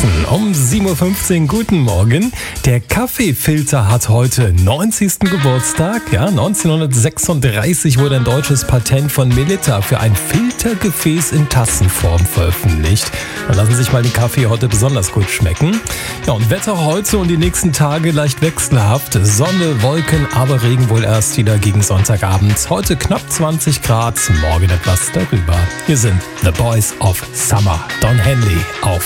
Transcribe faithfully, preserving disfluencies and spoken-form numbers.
Sachsen um sieben Uhr fünfzehn. Guten Morgen. Der Kaffeefilter hat heute neunzigsten Geburtstag. Ja, neunzehnhundertsechsunddreißig wurde ein deutsches Patent von Melitta für ein Filtergefäß in Tassenform veröffentlicht. Dann lassen sich mal den Kaffee heute besonders gut schmecken. Ja, und Wetter heute und die nächsten Tage leicht wechselhaft. Sonne, Wolken, aber Regen wohl erst wieder gegen Sonntagabend. Heute knapp zwanzig Grad, morgen etwas darüber. Hier sind The Boys of Summer. Don Henley auf